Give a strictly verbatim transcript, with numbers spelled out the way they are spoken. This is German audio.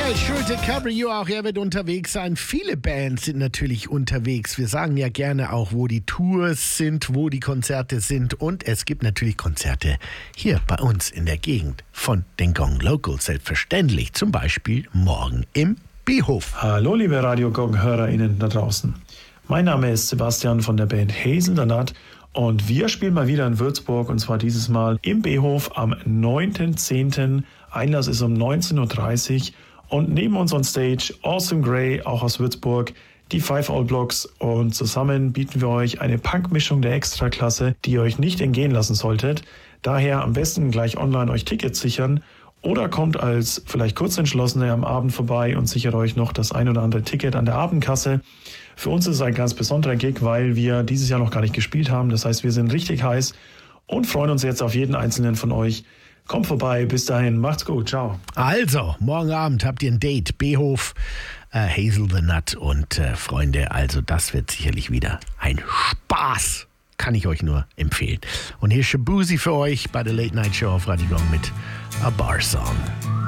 Jawohl, Schulte Cabrio, auch er wird unterwegs sein. Viele Bands sind natürlich unterwegs. Wir sagen ja gerne auch, wo die Tours sind, wo die Konzerte sind. Und es gibt natürlich Konzerte hier bei uns in der Gegend von den Gong Locals. Selbstverständlich, zum Beispiel morgen im B-Hof. Hallo liebe Radio Gong-HörerInnen da draußen. Mein Name ist Sebastian von der Band Hazel the Nut und wir spielen mal wieder in Würzburg, und zwar dieses Mal im B-Hof am neunten zehnten Einlass ist um neunzehn Uhr dreißig und neben uns on Stage Awesome Grey, auch aus Würzburg, die Five Old Blocks, und zusammen bieten wir euch eine Punk-Mischung der Extraklasse, die ihr euch nicht entgehen lassen solltet. Daher am besten gleich online euch Tickets sichern oder kommt als vielleicht Kurzentschlossene am Abend vorbei und sichert euch noch das ein oder andere Ticket an der Abendkasse. Für uns ist es ein ganz besonderer Gig, weil wir dieses Jahr noch gar nicht gespielt haben. Das heißt, wir sind richtig heiß und freuen uns jetzt auf jeden einzelnen von euch. Kommt vorbei, bis dahin, macht's gut, ciao. Also, morgen Abend habt ihr ein Date, B-Hof, äh, Hazel the Nut und äh, Freunde, also das wird sicherlich wieder ein Spaß. Kann ich euch nur empfehlen. Und hier ist Shabuzi für euch bei der Late Night Show auf Radio Gong mit A Bar Song.